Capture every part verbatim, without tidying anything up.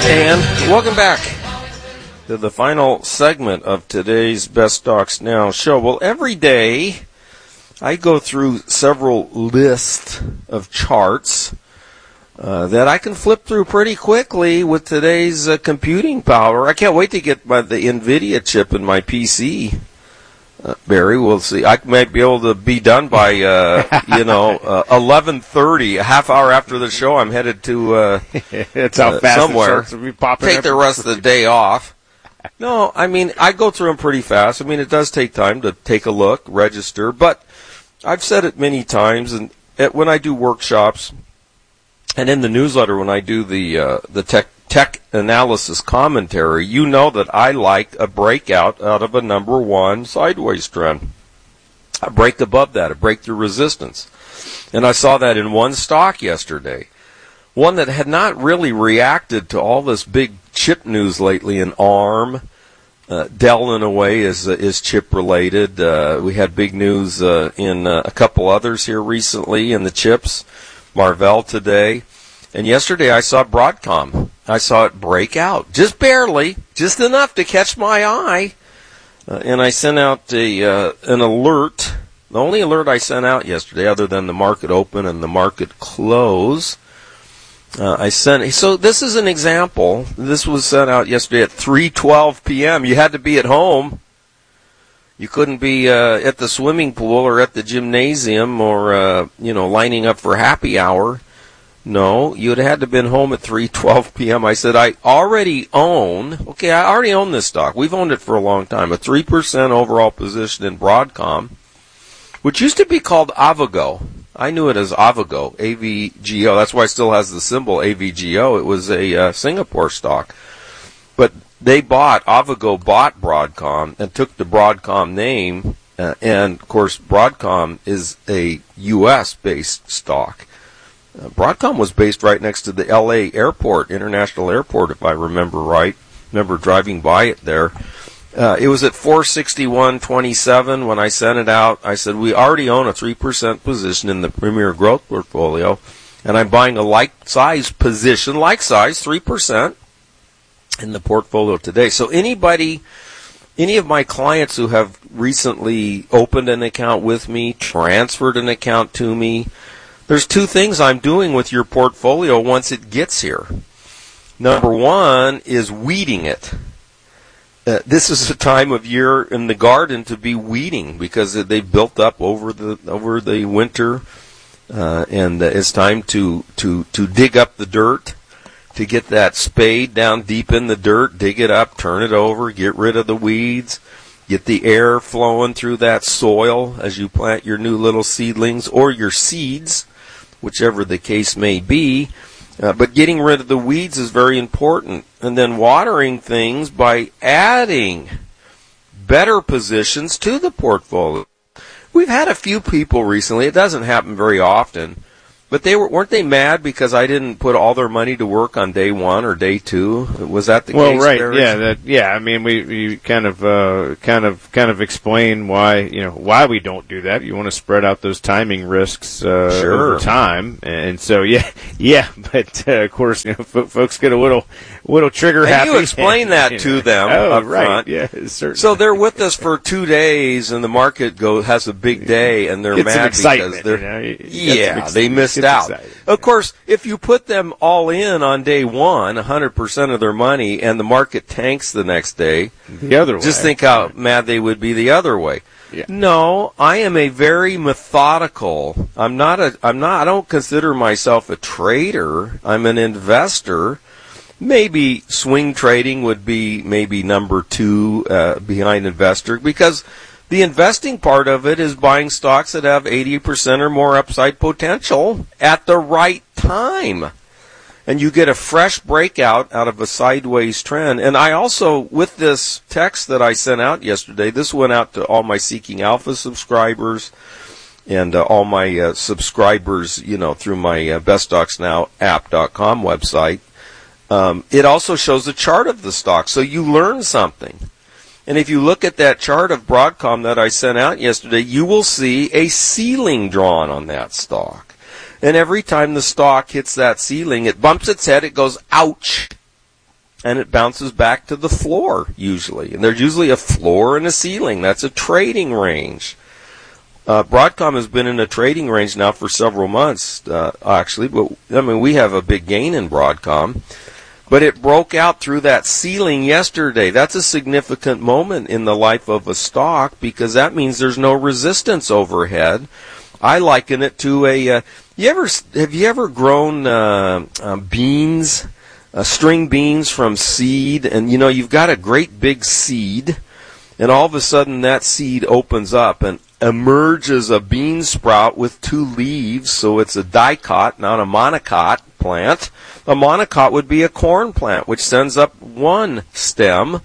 And welcome back to the final segment of today's Best Stocks Now show. Well, every day I go through several lists of charts uh, that I can flip through pretty quickly with today's uh, computing power. I can't wait to get my, the NVIDIA chip in my P C. Uh, Barry, we'll see. I might be able to be done by, uh, you know, uh, eleven thirty, a half hour after the show. I'm headed to uh, it's how uh, fast somewhere. The will be popping Take the rest of the day off. No, I mean, I go through them pretty fast. I mean, it does take time to take a look, register. But I've said it many times, and it, when I do workshops and in the newsletter when I do the uh, the tech tech analysis commentary, you know that I like a breakout out of a number one sideways trend. A break above that, a breakthrough resistance. And I saw that in one stock yesterday. One that had not really reacted to all this big chip news lately in ARM. Uh, Dell, in a way, is uh, is chip-related. Uh, we had big news uh, in uh, a couple others here recently in the chips. Marvell today. And yesterday I saw Broadcom. I saw it break out, just barely, just enough to catch my eye. Uh, and I sent out a uh, an alert. The only alert I sent out yesterday, other than the market open and the market close, uh, I sent. So this is an example. This was sent out yesterday at three twelve p.m. You had to be at home. You couldn't be uh, at the swimming pool or at the gymnasium or uh, you know lining up for happy hour. No, you'd had to have been home at three twelve p.m. I said, I already own, okay, I already own this stock. We've owned it for a long time. A three percent overall position in Broadcom, which used to be called Avago. I knew it as Avago, A V G O. That's why it still has the symbol A V G O. It was a uh, Singapore stock. But they bought, Avago bought Broadcom and took the Broadcom name. Uh, and, of course, Broadcom is a U S-based stock. Uh, Broadcom was based right next to the L A airport, International Airport, if I remember right. Remember driving by it there. Uh, it was at four sixty-one twenty-seven when I sent it out. I said, we already own a three percent position in the Premier Growth portfolio, and I'm buying a like-size position, like-size, three percent in the portfolio today. So anybody, any of my clients who have recently opened an account with me, transferred an account to me, there's two things I'm doing with your portfolio once it gets here. Number one is weeding it. Uh, this is a time of year in the garden to be weeding because they built up over the over the winter, uh, and uh, it's time to, to, to dig up the dirt, to get that spade down deep in the dirt, dig it up, turn it over, get rid of the weeds. Get the air flowing through that soil as you plant your new little seedlings or your seeds, whichever the case may be. Uh, but getting rid of the weeds is very important. And then watering things by adding better positions to the portfolio. We've had a few people recently, it doesn't happen very often, but they were, weren't they mad because I didn't put all their money to work on day one or day two? Was that the well, case? Well, right, Barry? yeah, that, yeah. I mean, we, we kind of, uh, kind of, kind of explain why, you know, why we don't do that. You want to spread out those timing risks uh, sure. over time, and so yeah, yeah. But uh, of course, you know, f- folks get a little, little trigger and happy. You explain that you to know. them oh, up right. front. Yeah, certainly. So they're with us for two days, and the market go has a big day, and they're it's mad because they're you know? you yeah ex- they missed out. Excited. Of course, if you put them all in on day one, one hundred percent of their money, and the market tanks the next day, the other way. Just think how mad they would be the other way. Yeah. No, I am a very methodical. I'm not a. I'm not. I don't consider myself a trader. I'm an investor. Maybe swing trading would be maybe number two uh, behind investor, because the investing part of it is buying stocks that have eighty percent or more upside potential at the right time. And you get a fresh breakout out of a sideways trend. And I also, with this text that I sent out yesterday, this went out to all my Seeking Alpha subscribers and uh, all my uh, subscribers, you know, through my uh, best stocks now app dot com website. Um, it also shows a chart of the stock, so you learn something. And if you look at that chart of Broadcom that I sent out yesterday, you will see a ceiling drawn on that stock. And every time the stock hits that ceiling, it bumps its head, it goes, ouch. and it bounces back to the floor usually. And there's usually a floor and a ceiling. That's a trading range. Uh, Broadcom has been in a trading range now for several months, uh, actually. But I mean, we have a big gain in Broadcom. But it broke out through that ceiling yesterday. That's a significant moment in the life of a stock because that means there's no resistance overhead. I liken it to a. Uh, you ever have you ever grown uh, uh, beans, uh, string beans from seed, and you know you've got a great big seed, and all of a sudden that seed opens up and emerges a bean sprout with two leaves, so it's a dicot, not a monocot plant. A monocot would be a corn plant, which sends up one stem.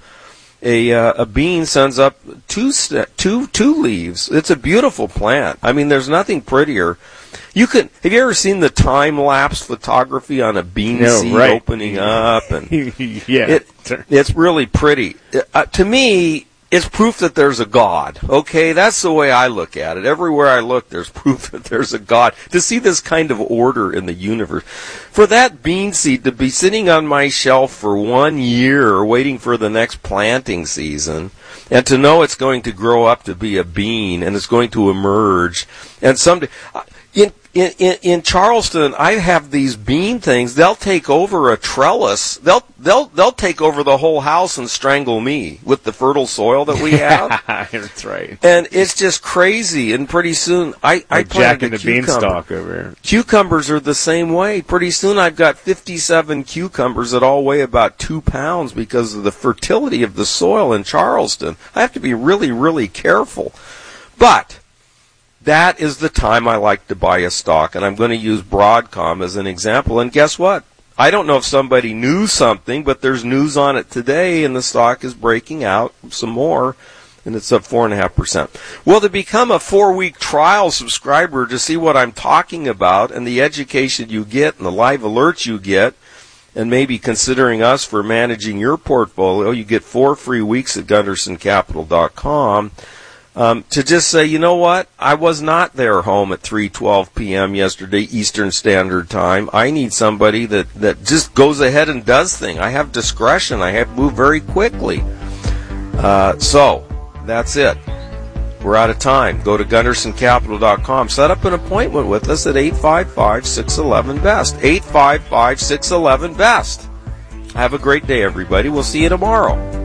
A uh, a bean sends up two, st- two two leaves. It's a beautiful plant. I mean, there's nothing prettier. You can have you ever seen the time lapse photography on a bean no, seed right. opening up? And yeah, it, it's really pretty. Uh, to me, it's proof that there's a God. Okay, that's the way I look at it. Everywhere I look, there's proof that there's a God. To see this kind of order in the universe. For that bean seed to be sitting on my shelf for one year waiting for the next planting season, and to know it's going to grow up to be a bean and it's going to emerge, and someday... In, in, in, in Charleston, I have these bean things. They'll take over a trellis. They'll, they'll, they'll take over the whole house and strangle me with the fertile soil that we have. That's right. And it's just crazy. And pretty soon, I, I like Jack and the Beanstalk over here. Cucumbers are the same way. Pretty soon, I've got fifty-seven cucumbers that all weigh about two pounds because of the fertility of the soil in Charleston. I have to be really, really careful. But that is the time I like to buy a stock, and I'm going to use Broadcom as an example. And guess what? I don't know if somebody knew something, but there's news on it today, and the stock is breaking out some more, and it's up four point five percent. Well, to become a four-week trial subscriber to see what I'm talking about and the education you get and the live alerts you get, and maybe considering us for managing your portfolio, you get four free weeks at gunderson capital dot com. Um, to just say, you know what, I was not there home at three twelve p.m. yesterday, Eastern Standard Time. I need somebody that, that just goes ahead and does things. I have discretion. I have to move very quickly. Uh, so, that's it. We're out of time. Go to gunderson capital dot com. Set up an appointment with us at eight five five, six one one, B E S T. eight five five, six one one, B E S T. Have a great day, everybody. We'll see you tomorrow.